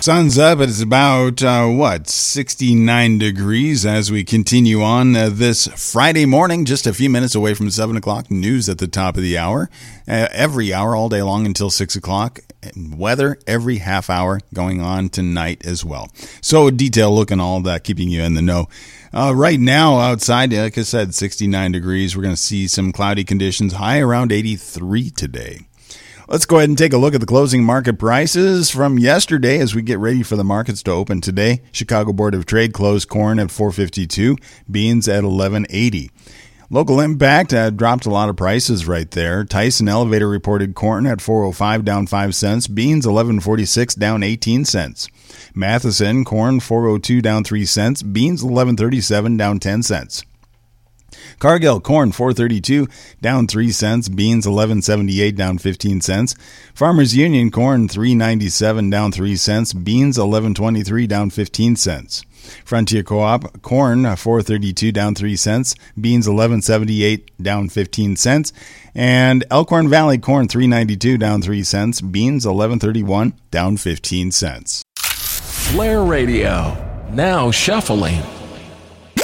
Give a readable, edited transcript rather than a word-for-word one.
Sun's up. It's about, 69 degrees as we continue on this Friday morning, just a few minutes away from 7 o'clock. News at the top of the hour, every hour, all day long until 6 o'clock. Weather every half hour going on tonight as well. So a detailed look and all that, keeping you in the know. Right now outside, like I said, 69 degrees. We're going to see some cloudy conditions, high around 83 today. Let's go ahead and take a look at the closing market prices from yesterday as we get ready for the markets to open today. Chicago Board of Trade closed corn at $4.52, beans at $11.80. Local impact dropped a lot of prices right there. Tyson Elevator reported corn at $4.05, down 5 cents. Beans $11.46, down 18 cents. Matheson, corn $4.02, down 3 cents. Beans $11.37, down 10 cents. Cargill, corn $4.32, down 3 cents. Beans $11.78, down 15 cents. Farmers Union, corn $3.97, down 3 cents. Beans $11.23, down 15 cents. Frontier Co-op, corn $4.32, down 3 cents. Beans $11.78, down 15 cents. And Elkhorn Valley, corn $3.92, down 3 cents. Beans $11.31, down 15 cents. Flair Radio, now shuffling.